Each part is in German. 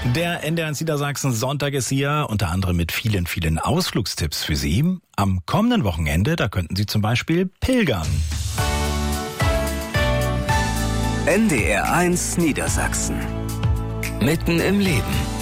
Der NDR Niedersachsen Sonntag ist hier, unter anderem mit vielen, vielen Ausflugstipps für Sie. Am kommenden Wochenende, da könnten Sie zum Beispiel pilgern. NDR 1 Niedersachsen. Mitten im Leben.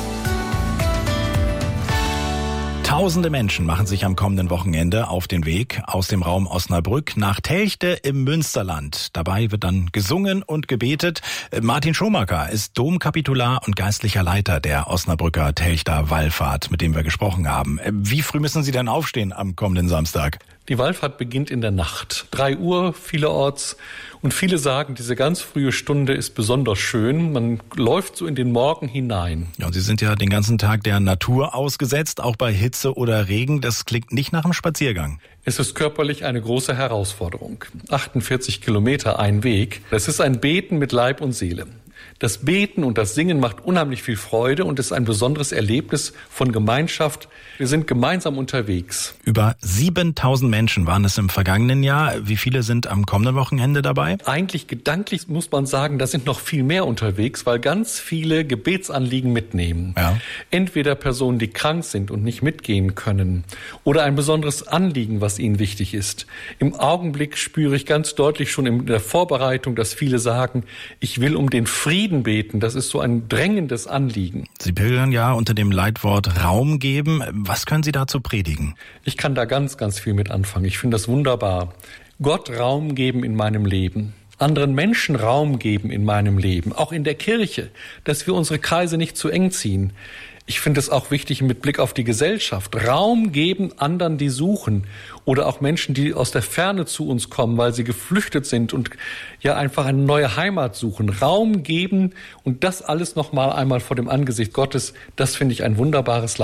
Tausende Menschen machen sich am kommenden Wochenende auf den Weg aus dem Raum Osnabrück nach Telchte im Münsterland. Dabei wird dann gesungen und gebetet. Martin Schomaker ist Domkapitular und geistlicher Leiter der Osnabrücker Telchter Wallfahrt, mit dem wir gesprochen haben. Wie früh müssen Sie denn aufstehen am kommenden Samstag? Die Wallfahrt beginnt in der Nacht. 3 Uhr vielerorts. Und viele sagen, diese ganz frühe Stunde ist besonders schön. Man läuft so in den Morgen hinein. Ja, und Sie sind ja den ganzen Tag der Natur ausgesetzt, auch bei Hitze oder Regen. Das klingt nicht nach einem Spaziergang. Es ist körperlich eine große Herausforderung. 48 Kilometer ein Weg. Es ist ein Beten mit Leib und Seele. Das Beten und das Singen macht unheimlich viel Freude und ist ein besonderes Erlebnis von Gemeinschaft. Wir sind gemeinsam unterwegs. Über 7.000 Menschen waren es im vergangenen Jahr. Wie viele sind am kommenden Wochenende dabei? Eigentlich gedanklich muss man sagen, da sind noch viel mehr unterwegs, weil ganz viele Gebetsanliegen mitnehmen. Ja. Entweder Personen, die krank sind und nicht mitgehen können, oder ein besonderes Anliegen, was ihnen wichtig ist. Im Augenblick spüre ich ganz deutlich schon in der Vorbereitung, dass viele sagen, ich will um den Frieden beten. Das ist so ein drängendes Anliegen. Sie pilgern ja unter dem Leitwort Raum geben. Was können Sie dazu predigen? Ich kann da ganz, ganz viel mit anfangen. Ich finde das wunderbar. Gott Raum geben in meinem Leben. Anderen Menschen Raum geben in meinem Leben. Auch in der Kirche. Dass wir unsere Kreise nicht zu eng ziehen. Ich finde es auch wichtig mit Blick auf die Gesellschaft. Raum geben anderen, die suchen. Oder auch Menschen, die aus der Ferne zu uns kommen, weil sie geflüchtet sind und ja einfach eine neue Heimat suchen. Raum geben und das alles noch mal einmal vor dem Angesicht Gottes, das finde ich ein wunderbares